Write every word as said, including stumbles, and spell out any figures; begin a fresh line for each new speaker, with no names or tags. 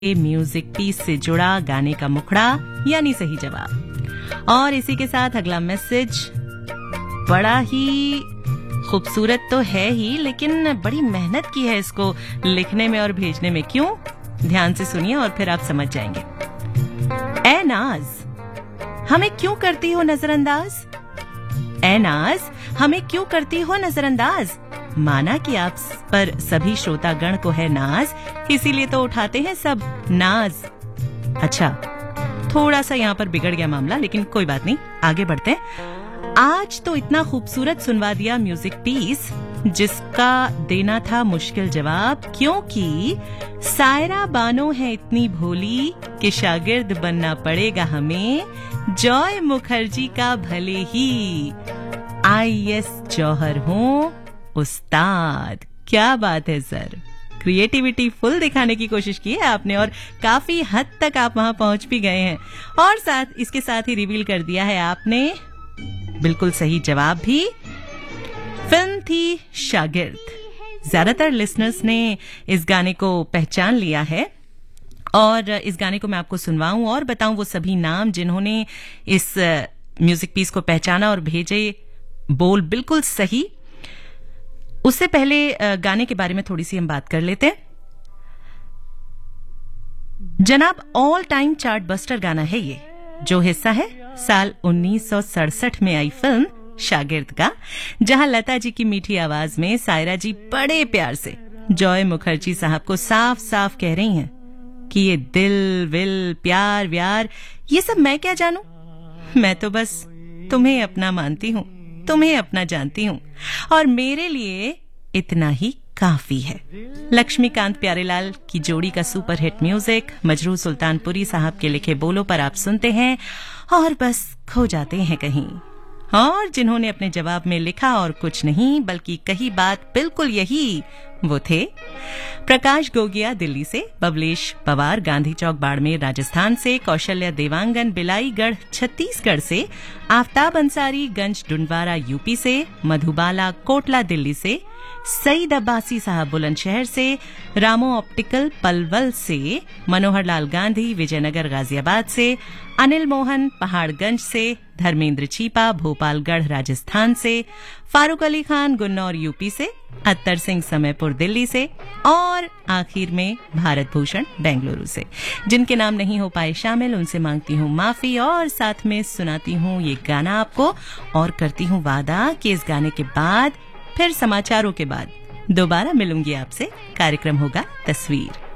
Music piece से जुड़ा गाने का मुखड़ा यानी सही जवाब। और इसी के साथ अगला मैसेज बड़ा ही खूबसूरत तो है ही, लेकिन बड़ी मेहनत की है इसको लिखने में और भेजने में। क्यों? ध्यान से सुनिए और फिर आप समझ जाएंगे। ए नाज, हमें क्यों करती हो नजरअंदाज? ए नाज, हमें क्यों करती हो नजरअंदाज? माना कि आप पर सभी श्रोतागण को है नाज, इसीलिए तो उठाते हैं सब नाज। अच्छा, थोड़ा सा यहाँ पर बिगड़ गया मामला, लेकिन कोई बात नहीं, आगे बढ़ते हैं। आज तो इतना खूबसूरत सुनवा दिया म्यूजिक पीस, जिसका देना था मुश्किल जवाब, क्योंकि सायरा बानो है इतनी भोली कि शागिर्द बनना पड़ेगा हमें जॉय मुखर्जी का, भले ही आई एस जौहर हो उस्ताद। क्या बात है सर, क्रिएटिविटी फुल दिखाने की कोशिश की है आपने और काफी हद तक आप वहां पहुंच भी गए हैं। और साथ इसके साथ ही रिवील कर दिया है आपने बिल्कुल सही जवाब भी। फिल्म थी शागिर्द। ज्यादातर लिसनर्स ने इस गाने को पहचान लिया है और इस गाने को मैं आपको सुनवाऊं और बताऊं वो सभी नाम जिन्होंने इस म्यूजिक पीस को पहचाना और भेजे बोल बिल्कुल सही। उससे पहले गाने के बारे में थोड़ी सी हम बात कर लेते हैं। जनाब, ऑल टाइम चार्ट बस्टर गाना है ये, जो हिस्सा है साल उन्नीस सौ सड़सठ में आई फिल्म शागिर्द का, जहां लता जी की मीठी आवाज में सायरा जी बड़े प्यार से जॉय मुखर्जी साहब को साफ साफ कह रही हैं कि ये दिल विल प्यार व्यार ये सब मैं क्या जानूं, मैं तो बस तुम्हें अपना मानती हूं, तुम्हें अपना जानती हूं और मेरे लिए इतना ही काफी है। लक्ष्मीकांत प्यारेलाल की जोड़ी का super hit music Majrooh Sultanpuri साहब के लिखे बोलों पर आप सुनते हैं और बस खो जाते हैं कहीं। और जिन्होंने अपने जवाब में लिखा और कुछ नहीं बल्कि कही बात बिल्कुल यही, वो थे प्रकाश गोगिया दिल्ली से, बबलेश पवार गांधी चौक बाड़मेर राजस्थान से, कौशल्या देवांगन बिलाईगढ़ छत्तीसगढ़ से, आफ्ताब अंसारी गंज डुंडवारा यूपी से, मधुबाला कोटला दिल्ली से, सईद अब्बासी साहब बुलंदशहर से, रामो ऑप्टिकल पलवल से, मनोहर लाल गांधी विजयनगर गाजियाबाद से, अनिल मोहन पहाड़गंज से, धर्मेंद्र चीपा भोपालगढ़ राजस्थान से, फारूक अली खान गुन्नौर यूपी से, अत्तर सिंह समयपुर दिल्ली से और आखिर में भारत भूषण बेंगलुरु से। जिनके नाम नहीं हो पाए शामिल, उनसे मांगती हूँ माफी और साथ में सुनाती हूँ ये गाना आपको और करती हूँ वादा कि इस गाने के बाद फिर समाचारों के बाद दोबारा मिलूंगी आपसे। कार्यक्रम होगा तस्वीर।